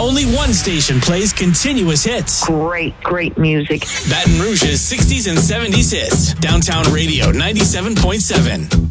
Only one station plays continuous hits. Great music. Baton Rouge's 60s and 70s hits. Downtown Radio 97.7.